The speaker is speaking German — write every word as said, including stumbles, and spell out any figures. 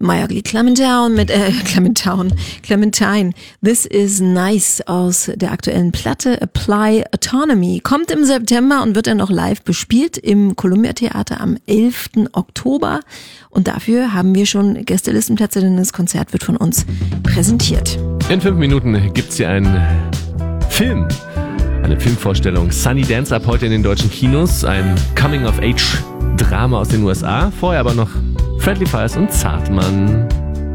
Maya Clementine mit, äh, Clementine, Clementine. This is nice aus der aktuellen Platte Apply Autonomy. Kommt im September und wird dann noch live bespielt im Columbia Theater am elften Oktober. Und dafür haben wir schon Gästelistenplätze, denn das Konzert wird von uns präsentiert. In fünf Minuten gibt's hier einen Film. Eine Filmvorstellung. Sunny Dance ab heute in den deutschen Kinos. Ein Coming-of-Age-Drama aus den U S A. Vorher aber noch Friendly Fires und Zartmann.